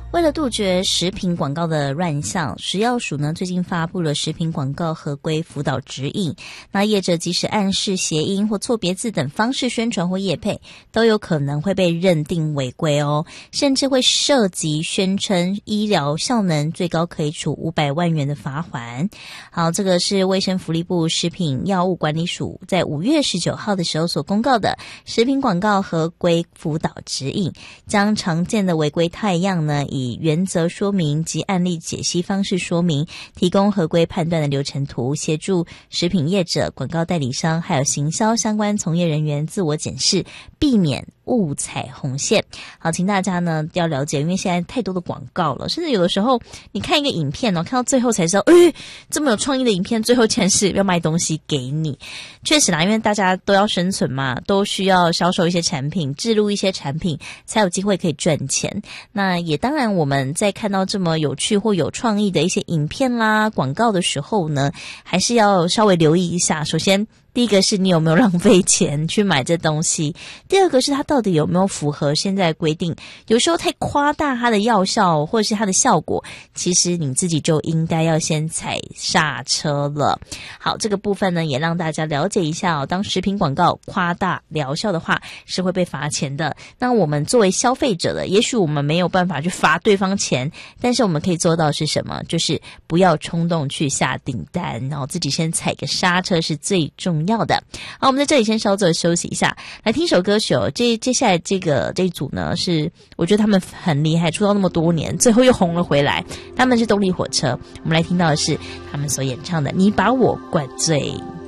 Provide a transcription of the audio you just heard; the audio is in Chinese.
为了杜绝食品广告的乱象，食药署呢最近发布了食品广告合规辅导指引。那业者即使暗示、谐音或错别字等方式宣传或业配，都有可能会被认定违规哦，甚至会涉及宣称医疗效能，最高可以处500万元的罚锾。好，这个是卫生福利部食品药物管理署在5月19号的时候所公告的食品广告合规辅导指引，将常见的违规态样呢以原则说明及案例解析方式说明，提供合规判断的流程图，协助食品业者、广告代理商还有行销相关从业人员自我检视，避免误踩红线。好，请大家呢要了解，因为现在太多的广告了，甚至有的时候你看一个影片看到最后才知道，这么有创意的影片，最后竟然是要卖东西给你。确实啦，因为大家都要生存嘛，都需要销售一些产品，置入一些产品，才有机会可以赚钱。那也当然我们在看到这么有趣或有创意的一些影片啦、广告的时候呢，还是要稍微留意一下。首先第一个是你有没有浪费钱去买这东西，第二个是它到底有没有符合现在规定。有时候太夸大它的药效或者是它的效果，其实你自己就应该要先踩刹车了。好，这个部分呢也让大家了解一下当食品广告夸大疗效的话是会被罚钱的。那我们作为消费者的，也许我们没有办法去罚对方钱，但是我们可以做到是什么？就是不要冲动去下订单，然后自己先踩个刹车是最重要的。好，我们在这里先稍作休息一下，来听首歌曲哦。接下来这一组呢，是我觉得他们很厉害，出道那么多年，最后又红了回来。他们是动力火车，我们来听到的是他们所演唱的《你把我灌醉》。